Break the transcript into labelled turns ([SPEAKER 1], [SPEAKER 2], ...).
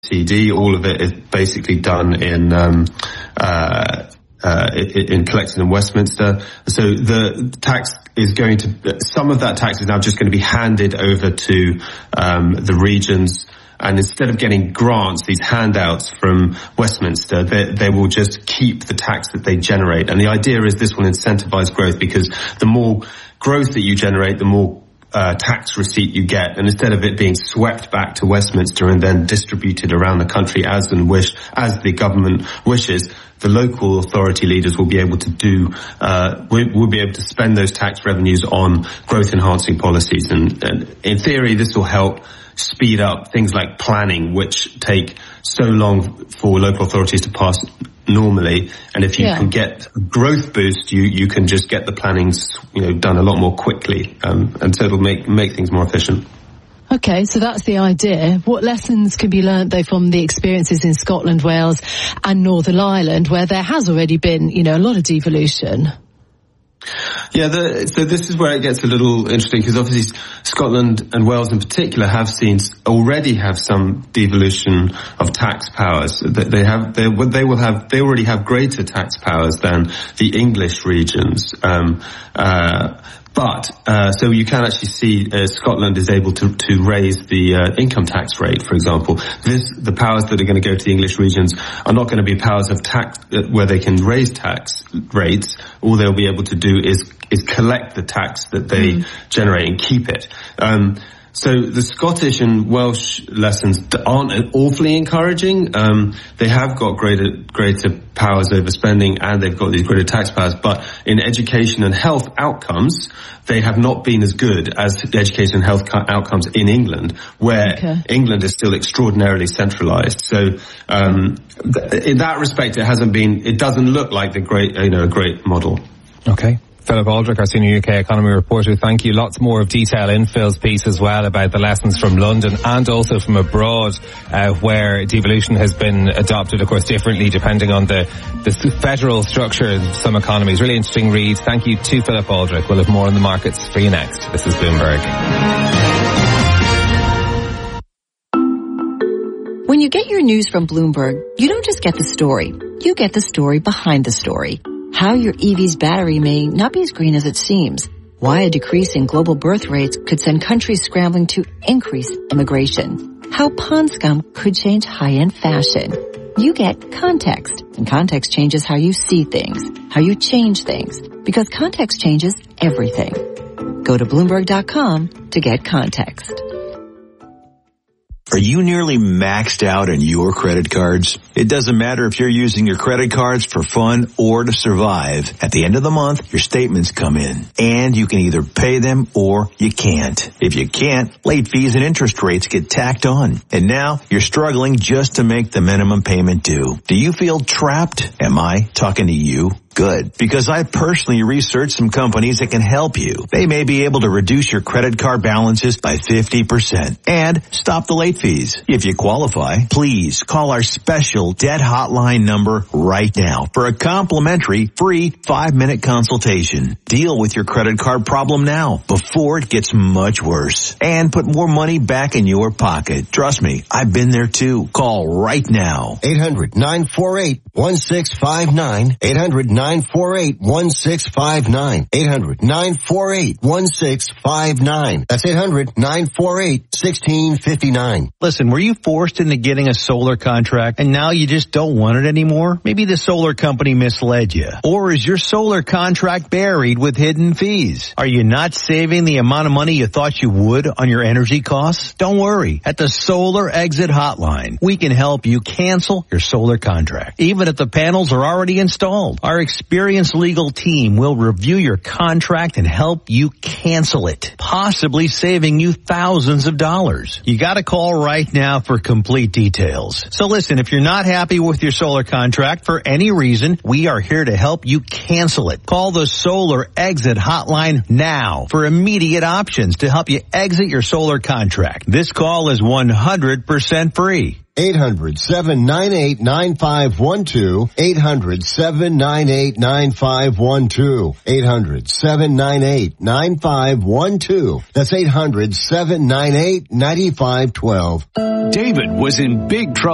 [SPEAKER 1] TD. All of it is basically done in collected in Westminster. So the tax is some of that tax is now just going to be handed over to the regions. And instead of getting grants, these handouts from Westminster, they will just keep the tax that they generate. And the idea is this will incentivize growth, because the more growth that you generate, the more tax receipt you get. And instead of it being swept back to Westminster and then distributed around the country as the government wishes, the local authority leaders will be able to will be able to spend those tax revenues on growth enhancing policies. And in theory, this will help speed up things like planning, which take so long for local authorities to pass normally. And if you can get a growth boost, you can just get the plannings, done a lot more quickly. And so it'll make things more efficient.
[SPEAKER 2] Okay, so that's the idea. What lessons can be learnt, though, from the experiences in Scotland, Wales and Northern Ireland, where there has already been, a lot of devolution?
[SPEAKER 1] Yeah, so this is where it gets a little interesting, because obviously Scotland and Wales in particular already have some devolution of tax powers. They already have greater tax powers than the English regions. But so you can actually see Scotland is able to raise the income tax rate, for example. The powers that are going to go to the English regions are not going to be powers of tax where they can raise tax rates. All they'll be able to do is collect the tax that they generate and keep it. So the Scottish and Welsh lessons aren't awfully encouraging. They have got greater powers over spending, and they've got these greater tax powers. But in education and health outcomes, they have not been as good as the education and health outcomes in England, where England is still extraordinarily centralised. So in that respect, it doesn't look like a great model.
[SPEAKER 3] Okay. Philip Aldrick, our senior UK economy reporter, thank you. Lots more of detail in Phil's piece as well about the lessons from London and also from abroad, where devolution has been adopted, of course, differently depending on the federal structure of some economies. Really interesting read. Thank you to Philip Aldrick. We'll have more on the markets for you next. This is Bloomberg.
[SPEAKER 4] When you get your news from Bloomberg, you don't just get the story. You get the story behind the story. How your EV's battery may not be as green as it seems. Why a decrease in global birth rates could send countries scrambling to increase immigration. How pond scum could change high-end fashion. You get context, and context changes how you see things, how you change things, because context changes everything. Go to Bloomberg.com to get context.
[SPEAKER 5] Are you nearly maxed out on your credit cards? It doesn't matter if you're using your credit cards for fun or to survive. At the end of the month, your statements come in, and you can either pay them or you can't. If you can't, late fees and interest rates get tacked on. And now you're struggling just to make the minimum payment due. Do you feel trapped? Am I talking to you? Good, because I personally researched some companies that can help you. They may be able to reduce your credit card balances by 50% and stop the late fees. If you qualify, please call our special debt hotline number right now for a complimentary free 5-minute consultation. Deal with your credit card problem now before it gets much worse and put more money back in your pocket. Trust me, I've been there too. Call right now.
[SPEAKER 6] 800-948-1659. 800-948-1659. 800-948-1659. That's 800-948-1659.
[SPEAKER 7] Listen, were you forced into getting a solar contract and now you just don't want it anymore? Maybe the solar company misled you. Or is your solar contract buried with hidden fees? Are you not saving the amount of money you thought you would on your energy costs? Don't worry. At the Solar Exit Hotline, we can help you cancel your solar contract, even if the panels are already installed. Our experienced legal team will review your contract and help you cancel it, possibly saving you thousands of dollars. You got to call right now for complete details. So listen, if you're not happy with your solar contract for any reason, we are here to help you cancel it. Call the Solar Exit Hotline now for immediate options to help you exit your solar contract. This call is 100% free.
[SPEAKER 6] 800-798-9512. 800-798-9512. 800-798-9512. That's 800-798-9512.
[SPEAKER 8] David was in big trouble.